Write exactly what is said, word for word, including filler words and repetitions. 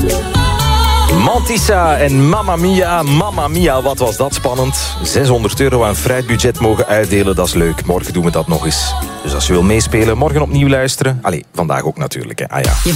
Mantissa en Mamma Mia, Mamma Mia, wat was dat spannend. zeshonderd euro aan fruitbudget mogen uitdelen, dat is leuk. Morgen doen we dat nog eens. Dus als je wil meespelen, morgen opnieuw luisteren. Allee, vandaag ook natuurlijk, hè. Ah ja.